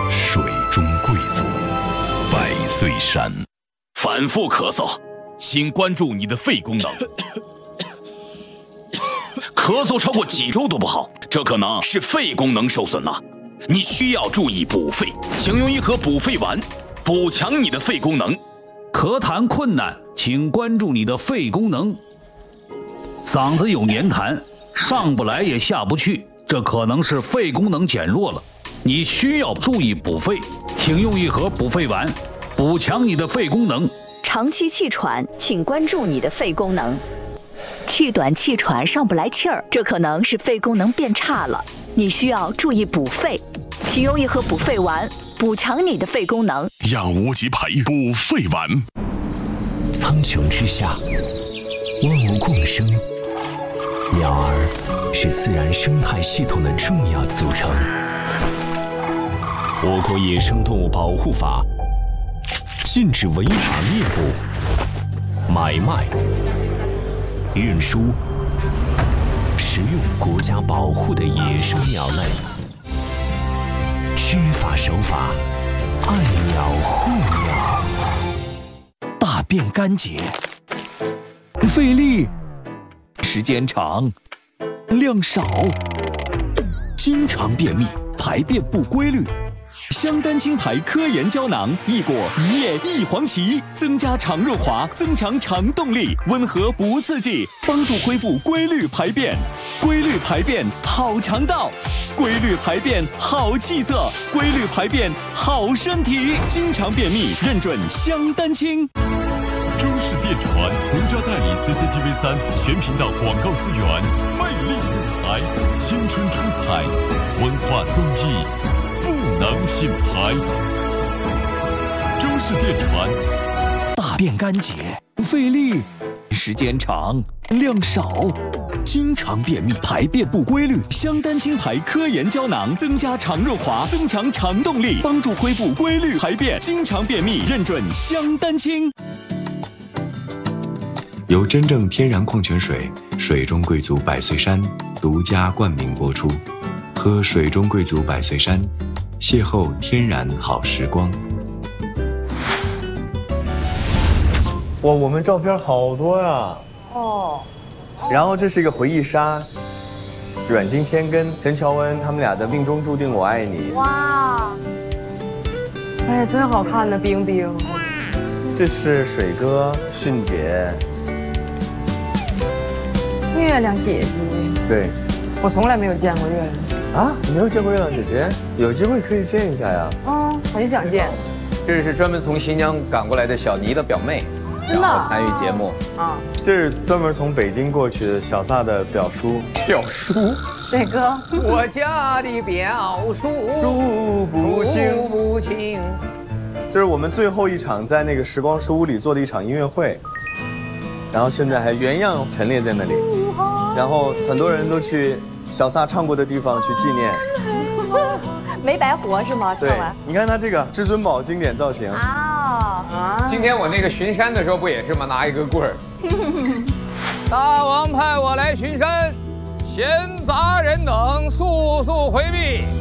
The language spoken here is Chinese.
水中贵族百岁山。 反复咳嗽，请关注你的肺功能。咳嗽超过几周都不好，这可能是肺功能受损了。你需要注意补肺，请用一盒补肺丸，补强你的肺功能。 咳痰困难，请关注你的肺功能。嗓子有黏痰，上不来也下不去，这可能是肺功能减弱了。你需要注意补肺，请用一盒补肺丸，补强你的肺功能。 长期气喘，请关注你的肺功能。气短气喘上不来气儿，这可能是肺功能变差了，你需要注意补肺，请用一盒补肺丸，补强你的肺功能。 养无极牌补肺丸。 苍穹之下，万物共生，鸟儿是自然生态系统的重要组成。我国野生动物保护法禁止违法猎捕、买卖、运输、食用国家保护的野生鸟类。知法守法，爱鸟护鸟。 大便干结，费力，时间长，量少，经常便秘，排便不规律。香丹青牌科研胶囊益果一夜一黄芪，增加肠润滑，增强肠动力，温和不刺激，帮助恢复规律排便。规律排便好肠道，规律排便好气色，规律排便好身体。经常便秘认准香丹青。 中视电传独家代理 CCTV3 全频道广告资源，魅力舞台，青春出彩，文化综艺，赋能品牌。中视电传。 大便干结，费力，时间长，量少，经常便秘，排便不规律。香丹青牌科研胶囊增加肠润滑，增强肠动力，帮助恢复规律排便。经常便秘认准香丹青。 由真正天然矿泉水水中贵族百岁山独家冠名播出，喝水中贵族百岁山，邂逅天然好时光。 哇，我们照片好多呀！哦，然后这是一个回忆杀，阮经天跟陈乔恩他们俩的命中注定我爱你。 哇，哎呀，真好看呢，冰冰。 这是水哥、迅姐。 月亮姐姐， 对， 我从来没有见过月亮。 啊，你没有见过月亮姐姐？有机会可以见一下呀。 哦，很想见。 这是专门从新疆赶过来的小尼的表妹， 真的然后参与节目啊。 这是专门从北京过去的小撒的表叔。 表叔， 水哥， 我家的表叔数不清。 数不清。 这是我们最后一场在那个时光书屋里做的一场音乐会，然后现在还原样陈列在那里，然后很多人都去小撒唱过的地方去纪念。 没白活是吗？ 对，你看他这个至尊宝经典造型啊！ 今天我那个巡山的时候不也是吗？拿一个棍儿。大王派我来巡山，闲杂人等速速回避。